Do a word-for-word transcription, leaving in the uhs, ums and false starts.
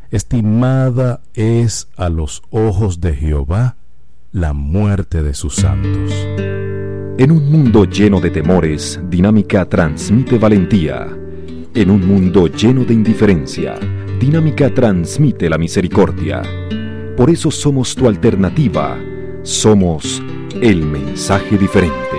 Estimada es a los ojos de Jehová la muerte de sus santos. En un mundo lleno de temores, Dinámica transmite valentía. En un mundo lleno de indiferencia, Dinámica transmite la misericordia. Por eso somos tu alternativa. Somos el mensaje diferente.